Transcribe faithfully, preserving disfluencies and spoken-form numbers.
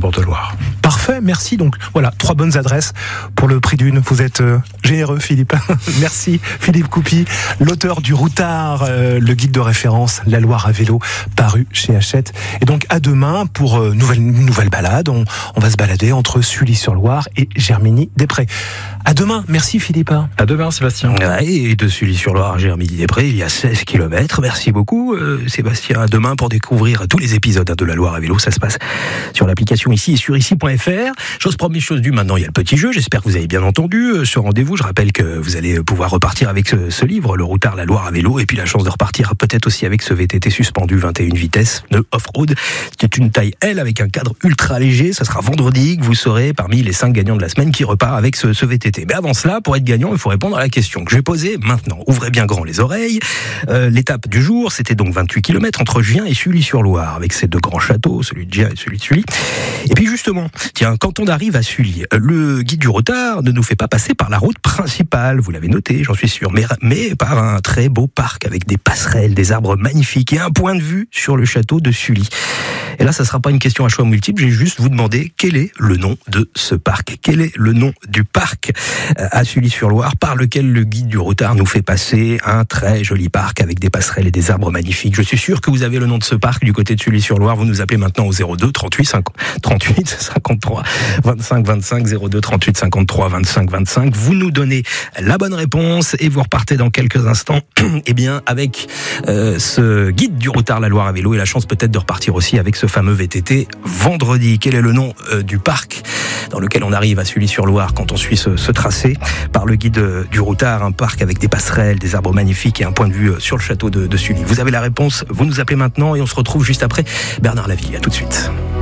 bord de Loire. Parfait, merci. Donc voilà, trois bonnes adresses pour le prix d'une. Vous êtes euh, généreux, Philippe. Merci, Philippe Coupy, l'auteur du Routard, euh, le guide de référence La Loire à vélo, paru chez Hachette. Et donc à demain pour euh, nouvelle nouvelle balade. On, on va se balader entre Sully-sur-Loire et Germigny-des-Prés. À demain. Merci, Philippe. À demain, Sébastien. Ouais, et de Sully-sur-Loire à Germigny-des-Prés, il y a seize kilomètres. Merci beaucoup, euh, Sébastien. À demain pour découvrir tous les épisodes de La Loire à vélo. Ça se passe sur l'application ici et sur ici point f r. Chose promise, chose due, maintenant il y a le petit jeu. J'espère que vous avez bien entendu ce rendez-vous. Je rappelle que vous allez pouvoir repartir avec ce, ce livre, Le Routard, La Loire à vélo, et puis la chance de repartir peut-être aussi avec ce V T T suspendu vingt et une vitesses de off-road. C'est une taille L avec un cadre ultra léger. Ça sera vendredi que vous serez parmi les cinq gagnants de la semaine qui repart avec ce, ce V T T. Mais avant cela, pour être gagnant, il faut répondre à la question que je vais poser maintenant. Ouvrez bien grand les oreilles. Euh, l'étape du jour, c'était donc vingt-huit kilomètres entre Gien et Sully-sur-Loire, avec ces deux grands châteaux, celui de Gien et celui de Sully. Et puis justement, tiens, quand on arrive à Sully, le guide du Routard ne nous fait pas passer par la route principale, vous l'avez noté, j'en suis sûr, mais, mais par un très beau parc avec des passerelles, des arbres magnifiques et un point de vue sur le château de Sully. Et là, ça ne sera pas une question à choix multiple, j'ai juste vous demander quel est le nom de ce parc, quel est le nom du parc à Sully-sur-Loire par lequel le guide du Routard nous fait passer un très joli parc avec des passerelles et des arbres magnifiques. Je suis sûr que vous avez le nom de ce parc du côté de Sully-sur-Loire. Vous nous appelez maintenant au zéro deux trente-huit cinquante-trois vingt-cinq vingt-cinq, zéro deux trente-huit cinquante-trois vingt-cinq vingt-cinq. Vous nous donnez la bonne réponse et vous repartez dans quelques instants eh bien, avec euh, ce guide du Routard, La Loire à vélo, et la chance peut-être de repartir aussi avec ce fameux V T T vendredi. Quel est le nom euh, du parc dans lequel on arrive à Sully-sur-Loire quand on suit ce, ce tracé par le guide du Routard, un parc avec des passerelles, des arbres magnifiques et un point de vue sur le château de, de Sully. Vous avez la réponse, vous nous appelez maintenant et on se retrouve juste après Bernard Lavilliers. À tout de suite.